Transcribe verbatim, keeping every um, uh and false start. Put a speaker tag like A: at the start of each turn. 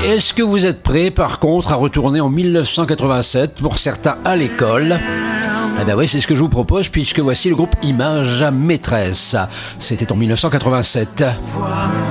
A: Est-ce que vous êtes prêts, par contre, à retourner en dix-neuf cent quatre-vingt-sept, pour certains à l'école? Eh ben oui, c'est ce que je vous propose, puisque voici le groupe Images Maîtresse. C'était en dix-neuf cent quatre-vingt-sept.